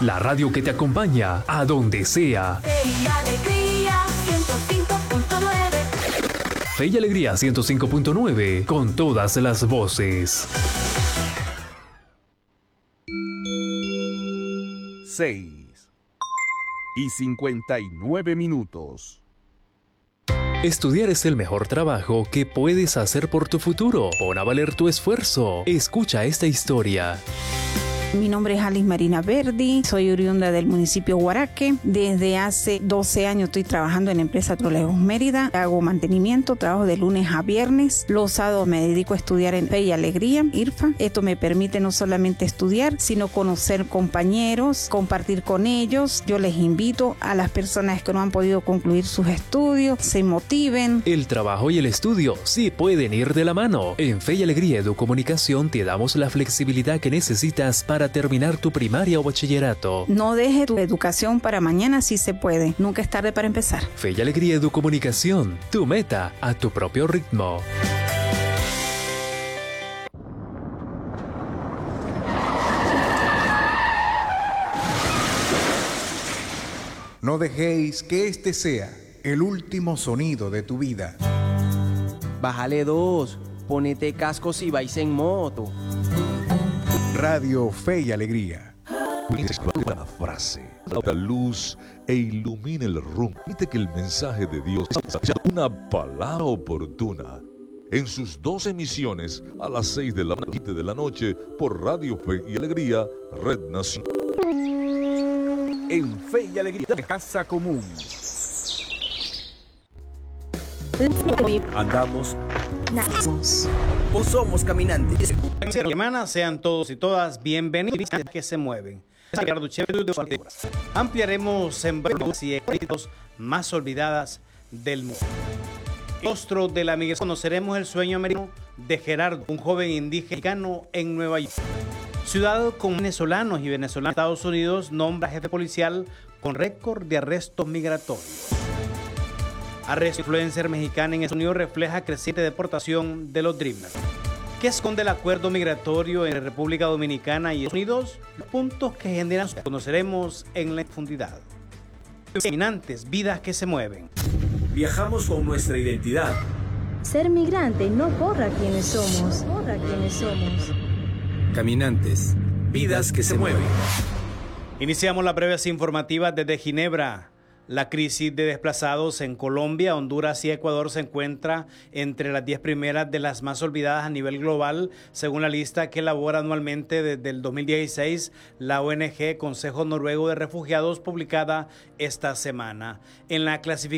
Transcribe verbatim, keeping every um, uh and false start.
La radio que te acompaña a donde sea. Fe y Alegría ciento cinco punto nueve. Fe y Alegría ciento cinco punto nueve, con todas las voces. seis y cincuenta y nueve minutos. Estudiar es el mejor trabajo que puedes hacer por tu futuro. Pon a valer tu esfuerzo. Escucha esta historia. Mi nombre es Alice Marina Verdi, soy oriunda del municipio Guaraque. Desde hace doce años estoy trabajando en la empresa Trolejos Mérida. Hago mantenimiento, trabajo de lunes a viernes. Los sábados me dedico a estudiar en Fe y Alegría, I R F A. Esto me permite no solamente estudiar, sino conocer compañeros, compartir con ellos. Yo les invito a las personas que no han podido concluir sus estudios, se motiven. El trabajo y el estudio sí pueden ir de la mano. En Fe y Alegría Educomunicación te damos la flexibilidad que necesitas para Para terminar tu primaria o bachillerato. No deje tu educación para mañana si se puede. Nunca es tarde para empezar. Fe y Alegría Educomunicación, tu meta a tu propio ritmo. No dejéis que este sea el último sonido de tu vida. Bájale dos, ponete cascos y vais en moto. Radio Fe y Alegría. Una frase, la luz e ilumina el rumbo. Permite que el mensaje de Dios sea una palabra oportuna. En sus dos emisiones a las seis de la, de la noche por Radio Fe y Alegría, Red Nacional. En Fe y Alegría, Casa Común. Andamos. O somos caminantes. Semana, sean todos y todas bienvenidos a Que Se Mueven. Ampliaremos en y éxitos más olvidadas del mundo. El rostro de la migración. Conoceremos el sueño americano de Gerardo, un joven indígena en Nueva York. Ciudad con venezolanos y venezolanos. Estados Unidos nombra jefe policial con récord de arrestos migratorios. Arresto de influencer mexicana en Estados Unidos refleja creciente deportación de los Dreamers. ¿Qué esconde el acuerdo migratorio entre República Dominicana y Estados Unidos? Los puntos que generan. Conoceremos en la profundidad. Caminantes, vidas que se mueven. Viajamos con nuestra identidad. Ser migrante no borra quienes somos, borra quienes somos. Caminantes, vidas que se mueven. Iniciamos las breves informativas desde Ginebra. La crisis de desplazados en Colombia, Honduras y Ecuador se encuentra entre las diez primeras de las más olvidadas a nivel global, según la lista que elabora anualmente desde el dos mil dieciséis la O N G Consejo Noruego de Refugiados, publicada esta semana. En la clasificación